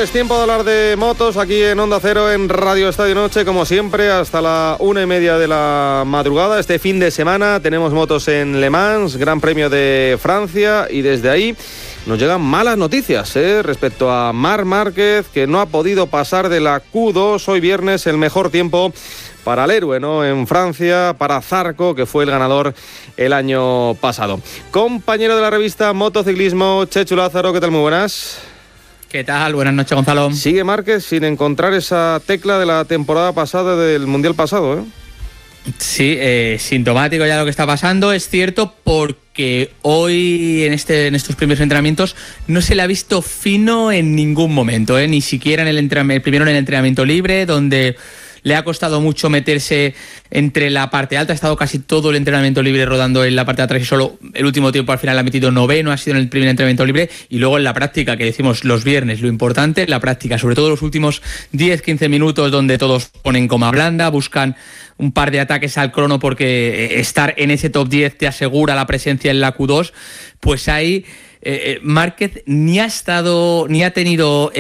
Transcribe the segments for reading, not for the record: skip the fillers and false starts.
Pues tiempo de hablar de motos aquí en Onda Cero, en Radio Estadio Noche, como siempre, hasta la 1:30 de la madrugada. Este fin de semana tenemos motos en Le Mans, Gran Premio de Francia, y desde ahí nos llegan malas noticias respecto a Marc Márquez, que no ha podido pasar de la Q2 hoy viernes, el mejor tiempo para el héroe, ¿no?, en Francia, para Zarco, que fue el ganador el año pasado. Compañero de la revista Motociclismo, Chechu Lázaro, ¿qué tal? Muy buenas. ¿Qué tal? Buenas noches, Gonzalo. Sigue Márquez sin encontrar esa tecla de la temporada pasada, del Mundial pasado, ¿eh? Sí, sintomático ya lo que está pasando, es cierto, porque hoy en estos primeros entrenamientos no se le ha visto fino en ningún momento, ni siquiera el primero en el entrenamiento libre, donde le ha costado mucho meterse entre la parte alta. Ha estado casi todo el entrenamiento libre rodando en la parte de atrás y solo el último tiempo al final ha metido noveno, ha sido en el primer entrenamiento libre. Y luego en la práctica, que decimos los viernes, lo importante, la práctica, sobre todo los últimos 10-15 minutos, donde todos ponen goma blanda, buscan un par de ataques al crono, porque estar en ese top 10 te asegura la presencia en la Q2, pues ahí Márquez ni ha tenido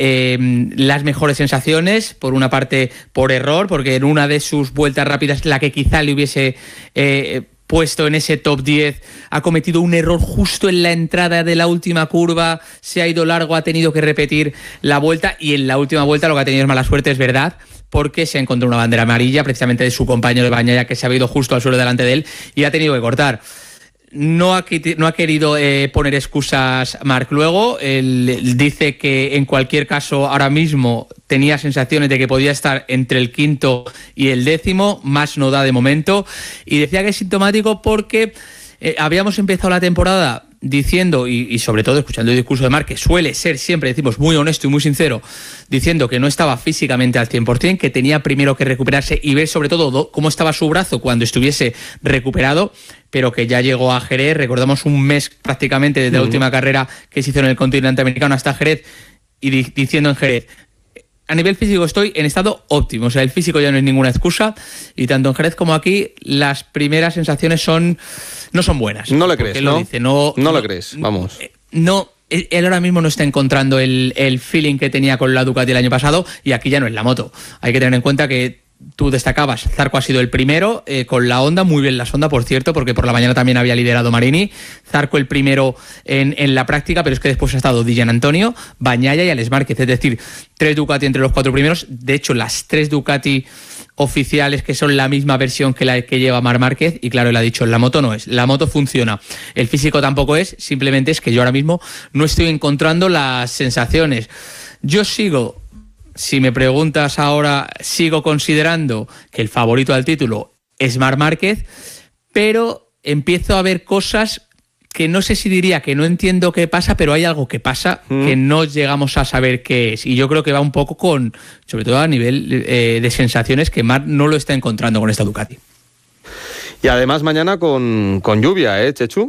las mejores sensaciones, por una parte por error, porque en una de sus vueltas rápidas, la que quizá le hubiese puesto en ese top 10, ha cometido un error justo en la entrada de la última curva, se ha ido largo, ha tenido que repetir la vuelta, y en la última vuelta lo que ha tenido es mala suerte, es verdad, porque se ha encontrado una bandera amarilla precisamente de su compañero de Bagnaia, que se ha ido justo al suelo delante de él y ha tenido que cortar. No ha querido poner excusas Marc luego. Él dice que en cualquier caso ahora mismo tenía sensaciones de que podía estar entre el quinto y el décimo, más no da de momento, y decía que es sintomático porque habíamos empezado la temporada diciendo, y sobre todo escuchando el discurso de Marc, que suele ser siempre, decimos, muy honesto y muy sincero, diciendo que no estaba físicamente al 100%, que tenía primero que recuperarse y ver sobre todo cómo estaba su brazo cuando estuviese recuperado, pero que ya llegó a Jerez, recordamos un mes prácticamente desde la última carrera que se hizo en el continente americano hasta Jerez, y diciendo en Jerez: a nivel físico estoy en estado óptimo, o sea, el físico ya no es ninguna excusa, y tanto en Jerez como aquí las primeras sensaciones no son buenas. No le crees, ¿no? Dice, no le crees, vamos. No, él ahora mismo no está encontrando el feeling que tenía con la Ducati el año pasado, y aquí ya no es la moto. Hay que tener en cuenta que tú destacabas, Zarco ha sido el primero con la Honda, muy bien la Honda, por cierto, porque por la mañana también había liderado Marini. Zarco el primero en la práctica, pero es que después ha estado Di Giannantonio, Bagnaia y Alex Márquez, es decir, 3 Ducati entre los 4 primeros. De hecho, las 3 Ducati oficiales, que son la misma versión que la que lleva Marc Márquez, y claro, él ha dicho, la moto no es, la moto funciona, el físico tampoco es, simplemente es que yo ahora mismo no estoy encontrando las sensaciones. Yo sigo, si me preguntas ahora, sigo considerando que el favorito al título es Marc Márquez, pero empiezo a ver cosas que no sé si diría que no entiendo qué pasa, pero hay algo que pasa que no llegamos a saber qué es. Y yo creo que va un poco con, sobre todo a nivel de sensaciones, que Marc no lo está encontrando con esta Ducati. Y además mañana con lluvia, Chechu.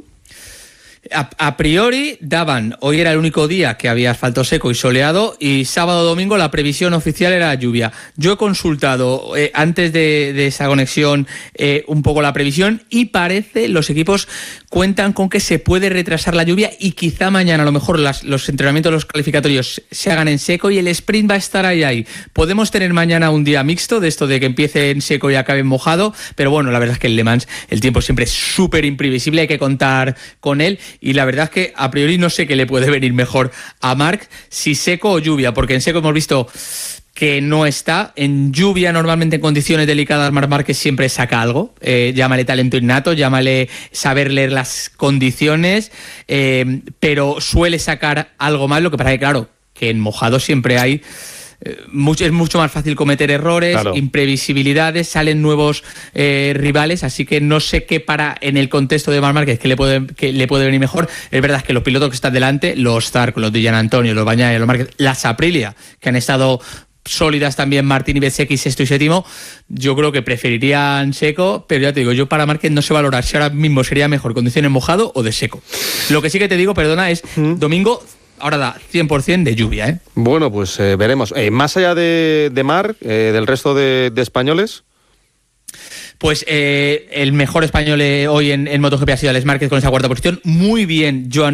A priori daban, hoy era el único día que había asfalto seco y soleado, y sábado domingo la previsión oficial era lluvia. Yo he consultado antes de esa conexión un poco la previsión, y parece, los equipos cuentan con que se puede retrasar la lluvia, y quizá mañana a lo mejor los entrenamientos, los calificatorios se hagan en seco y el sprint va a estar ahí. Podemos tener mañana un día mixto, de esto de que empiece en seco y acabe en mojado, pero bueno, la verdad es que en Le Mans el tiempo siempre es súper imprevisible, hay que contar con él. Y la verdad es que a priori no sé qué le puede venir mejor a Marc, si seco o lluvia, porque en seco hemos visto que no está. En lluvia, normalmente en condiciones delicadas, Marc Márquez siempre saca algo. Llámale talento innato, llámale saber leer las condiciones, pero suele sacar algo más. Lo que pasa es que, claro, que en mojado siempre hay... es mucho más fácil cometer errores, claro, imprevisibilidades, salen nuevos rivales, así que no sé qué en el contexto de Marc Márquez que le puede venir mejor. Es verdad que los pilotos que están delante, los Zarco, los Di Giannantonio, los Bagnaia, los Márquez, las Aprilia, que han estado sólidas también, Martín y Bezzecchi, sexto y séptimo, yo creo que preferirían seco, pero ya te digo, yo para Márquez no sé valorar si ahora mismo sería mejor condiciones mojado o de seco. Lo que sí que te digo, perdona, es domingo. Ahora da 100% de lluvia, Bueno, pues veremos. Más allá de Marc, del resto de españoles. Pues el mejor español hoy en MotoGP ha sido Alex Márquez con esa cuarta posición. Muy bien, Joan